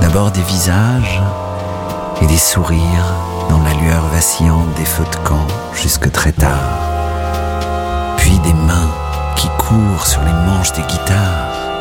D'abord des visages et des sourires dans la lueur vacillante des feux de camp jusque très tard. Puis des mains qui courent sur les manches des guitares.